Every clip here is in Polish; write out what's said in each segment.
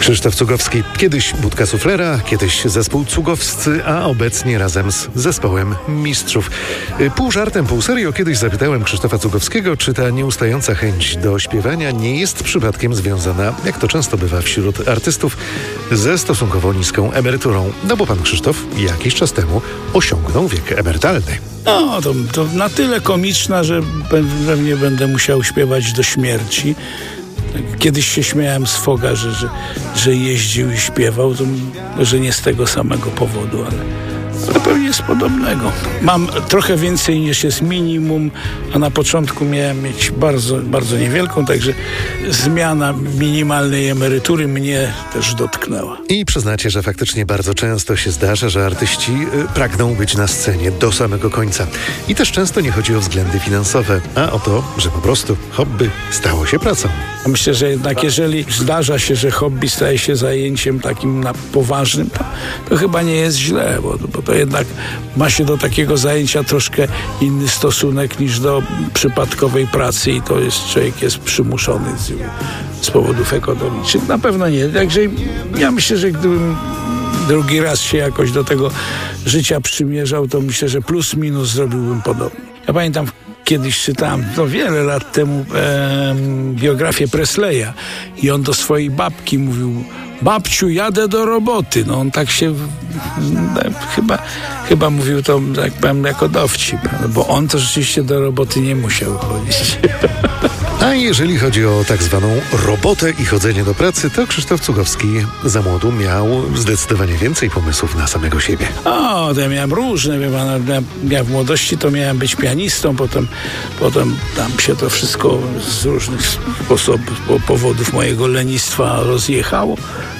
Krzysztof Cugowski, kiedyś Budka Suflera, kiedyś zespół Cugowscy, a obecnie razem z zespołem Mistrzów. Pół żartem, pół serio kiedyś zapytałem Krzysztofa Cugowskiego, czy ta nieustająca chęć do śpiewania nie jest przypadkiem związana, jak to często bywa wśród artystów, ze stosunkowo niską emeryturą. No bo pan Krzysztof jakiś czas temu osiągnął wiek emerytalny. No, to na tyle komiczna, że pewnie będę musiał śpiewać do śmierci. Kiedyś się śmiałem z Foga, że jeździł i śpiewał, to może nie z tego samego powodu, ale pewnie z podobnego. Mam trochę więcej niż jest minimum, a na początku miałem mieć bardzo, bardzo niewielką, także zmiana minimalnej emerytury mnie też dotknęła. I przyznacie, że faktycznie bardzo często się zdarza, że artyści pragną być na scenie do samego końca. I też często nie chodzi o względy finansowe, a o to, że po prostu hobby stało się pracą. Myślę, że jednak jeżeli zdarza się, że hobby staje się zajęciem takim poważnym, to chyba nie jest źle, bo to jednak ma się do takiego zajęcia troszkę inny stosunek niż do przypadkowej pracy i to jest, człowiek jest przymuszony z powodów ekonomicznych. Na pewno nie. Także ja myślę, że gdybym drugi raz się jakoś do tego życia przymierzał, to myślę, że plus minus zrobiłbym podobnie. Ja pamiętam, kiedyś czytałem, wiele lat temu, biografię Presleya i on do swojej babki mówił: babciu, jadę do roboty. No on tak się chyba mówił to, jak powiem, jako dowcip, bo on to rzeczywiście do roboty nie musiał chodzić. A jeżeli chodzi o tak zwaną robotę i chodzenie do pracy, to Krzysztof Cugowski za młodu miał zdecydowanie więcej pomysłów na samego siebie. To ja miałem różne, ja w młodości to miałem być pianistą, potem tam się to wszystko z różnych powodów mojego lenistwa rozjechało.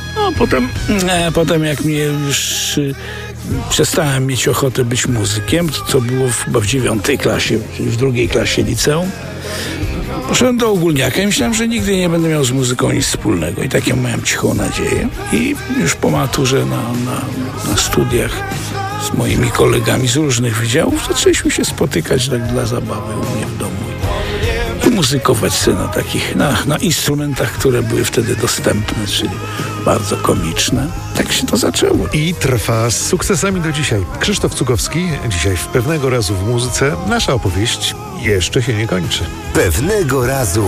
Potem jak mnie już przestałem mieć ochotę być muzykiem, co było chyba w 9 klasie, czyli w 2 klasie liceum, poszedłem do ogólniaka i myślałem, że nigdy nie będę miał z muzyką nic wspólnego. I taką miałem cichą nadzieję. I już po maturze na studiach z moimi kolegami z różnych wydziałów zaczęliśmy się spotykać tak dla zabawy u mnie w domu. I muzykować sobie na instrumentach, które były wtedy dostępne, czyli bardzo komiczne. Tak się to zaczęło. I trwa z sukcesami do dzisiaj. Krzysztof Cugowski, dzisiaj w Pewnego razu w muzyce. Nasza opowieść jeszcze się nie kończy. Pewnego razu